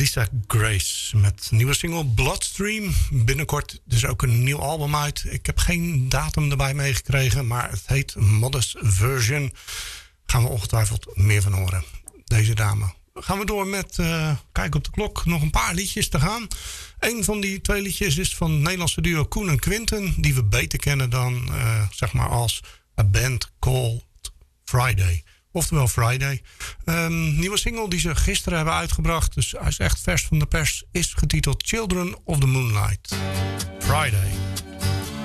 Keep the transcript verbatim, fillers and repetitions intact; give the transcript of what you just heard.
Lisa Grace met een nieuwe single Bloodstream. Binnenkort dus ook een nieuw album uit. Ik heb geen datum erbij meegekregen, maar het heet Modest Version. Gaan we ongetwijfeld meer van horen. Deze dame. Gaan we door met, uh, kijk op de klok, nog een paar liedjes te gaan. Een van die twee liedjes is van het Nederlandse duo Koen en Quinten, die we beter kennen dan, uh, zeg maar als A Band Called Friday. Oftewel Friday. Um, nieuwe single die ze gisteren hebben uitgebracht. Dus hij is echt vers van de pers. Is getiteld Children of the Moonlight. Friday.